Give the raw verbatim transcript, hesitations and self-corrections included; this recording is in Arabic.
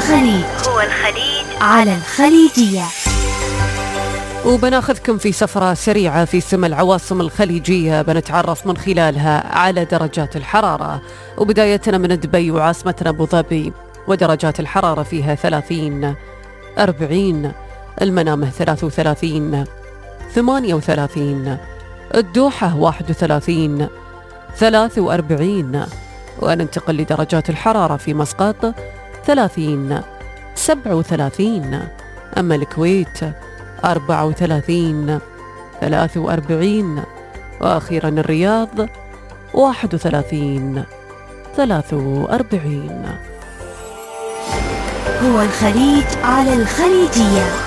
الخليج هو الخليج على الخليجية. وبناخذكم في سفرة سريعة في سما العواصم الخليجية، بنتعرف من خلالها على درجات الحرارة. وبدايتنا من دبي وعاصمتنا أبو ظبي، ودرجات الحرارة فيها ثلاثين أربعين، المنامة ثلاثة وثلاثين ثمانية وثلاثين، الدوحة واحد وثلاثين ثلاثة وأربعين. وننتقل لدرجات الحرارة في مسقط ثلاثين سبعة وثلاثين، أما الكويت أربعة وثلاثين ثلاثة وأربعين، وأخيرا الرياض واحد وثلاثين ثلاثة وأربعين. هو الخليج على الخليجية.